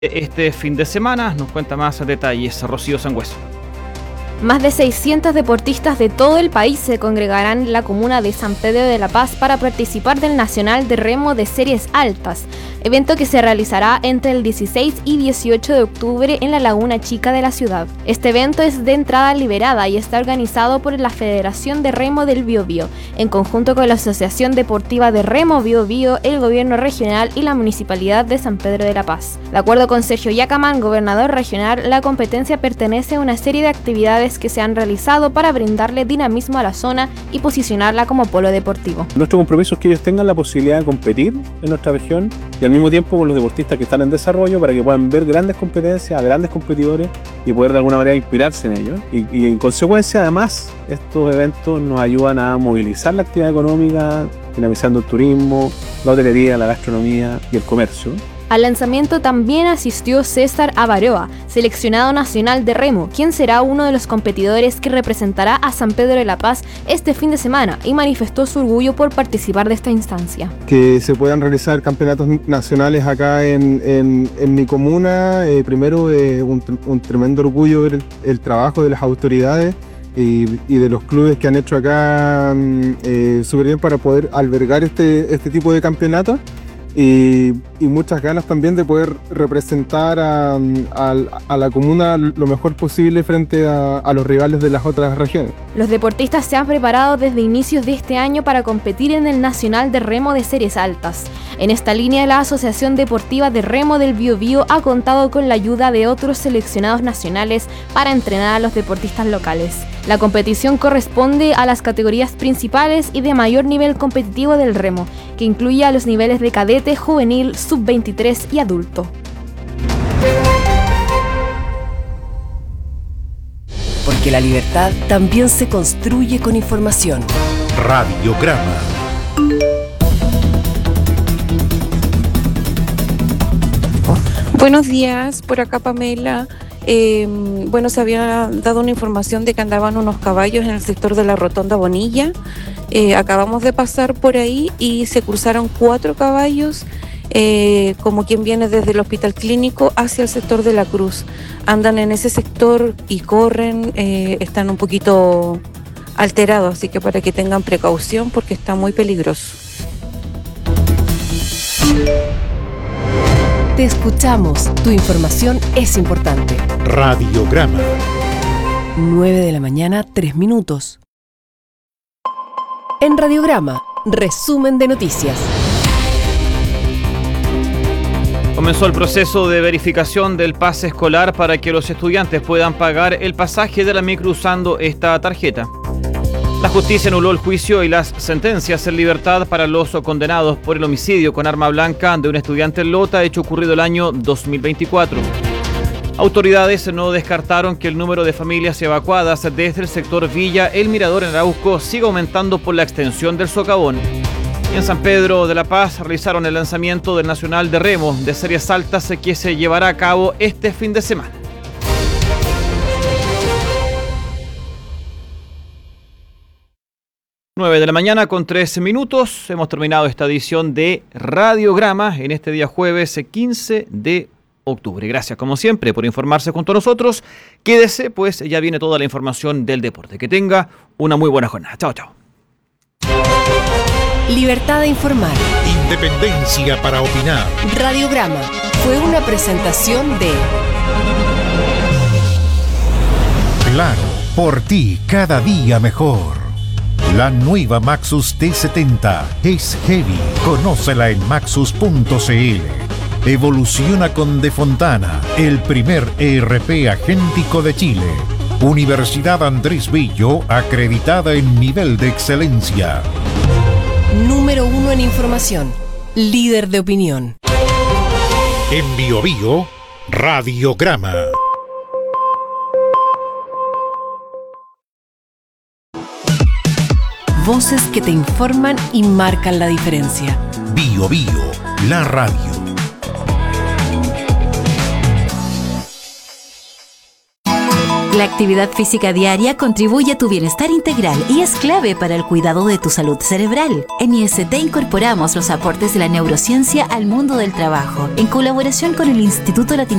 este fin de semana. Nos cuenta más detalles Rocío Sangüeso. Más de 600 deportistas de todo el país se congregarán en la comuna de San Pedro de la Paz para participar del Nacional de Remo de Series Altas, evento que se realizará entre el 16 y 18 de octubre en la Laguna Chica de la ciudad. Este evento es de entrada liberada y está organizado por la Federación de Remo del Biobío, en conjunto con la Asociación Deportiva de Remo Biobío, el Gobierno Regional y la Municipalidad de San Pedro de la Paz. De acuerdo con Sergio Yacamán, gobernador regional, la competencia pertenece a una serie de actividades que se han realizado para brindarle dinamismo a la zona y posicionarla como polo deportivo. Nuestro compromiso es que ellos tengan la posibilidad de competir en nuestra región y al mismo tiempo con los deportistas que están en desarrollo para que puedan ver grandes competencias, a grandes competidores y poder de alguna manera inspirarse en ellos. Y en consecuencia, además, estos eventos nos ayudan a movilizar la actividad económica, dinamizando el turismo, la hotelería, la gastronomía y el comercio. Al lanzamiento también asistió César Avaroa, seleccionado nacional de remo, quien será uno de los competidores que representará a San Pedro de la Paz este fin de semana y manifestó su orgullo por participar de esta instancia. Que se puedan realizar campeonatos nacionales acá en mi comuna, primero un tremendo orgullo ver el trabajo de las autoridades y de los clubes que han hecho acá súper bien para poder albergar este tipo de campeonatos. Y muchas ganas también de poder representar a la comuna lo mejor posible frente a los rivales de las otras regiones. Los deportistas se han preparado desde inicios de este año para competir en el Nacional de Remo de Series Altas. En esta línea, la Asociación Deportiva de Remo del Biobío ha contado con la ayuda de otros seleccionados nacionales para entrenar a los deportistas locales. La competición corresponde a las categorías principales y de mayor nivel competitivo del remo, que incluye a los niveles de cadete, juvenil, sub-23 y adulto. Porque la libertad también se construye con información. Radiograma. Buenos días, por acá Pamela. Se había dado una información de que andaban unos caballos en el sector de la Rotonda Bonilla. Acabamos de pasar por ahí y se cruzaron 4 caballos, como quien viene desde el hospital clínico hacia el sector de la Cruz. Andan en ese sector y corren, están un poquito alterados, así que para que tengan precaución porque está muy peligroso. Te escuchamos, tu información es importante. Radiograma. 9 de la mañana, 3 minutos. En Radiograma, resumen de noticias. Comenzó el proceso de verificación del pase escolar para que los estudiantes puedan pagar el pasaje de la micro usando esta tarjeta. La justicia anuló el juicio y las sentencias en libertad para los condenados por el homicidio con arma blanca de un estudiante en Lota, hecho ocurrido el año 2024. Autoridades no descartaron que el número de familias evacuadas desde el sector Villa El Mirador en Arauco siga aumentando por la extensión del socavón. Y en San Pedro de la Paz realizaron el lanzamiento del Nacional de Remo de Series Altas que se llevará a cabo este fin de semana. Nueve de la mañana con 13 minutos. Hemos terminado esta edición de Radiograma en este día jueves 15 de octubre. Gracias como siempre por informarse junto a nosotros. Quédese, pues ya viene toda la información del deporte. Que tenga una muy buena jornada. Chao, chao. Libertad de informar. Independencia para opinar. Radiograma fue una presentación de Claro, por ti cada día mejor. La nueva Maxus T70 es heavy. Conócela en maxus.cl. Evoluciona con De Fontana, el primer ERP agéntico de Chile. Universidad Andrés Bello, acreditada en nivel de excelencia. Número 1 en información. Líder de opinión. En Biobío, Radiograma. Voces que te informan y marcan la diferencia. Biobío, la radio. La actividad física diaria contribuye a tu bienestar integral y es clave para el cuidado de tu salud cerebral. En IST incorporamos los aportes de la neurociencia al mundo del trabajo, en colaboración con el Instituto Latinoamericano